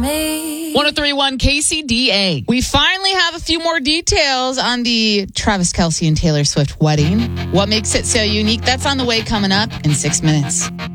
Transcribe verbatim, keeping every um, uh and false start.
me. one oh three point one K C D A. We finally have a few more details on the Travis Kelce and Taylor Swift wedding. What makes it so unique? That's on the way coming up in six minutes.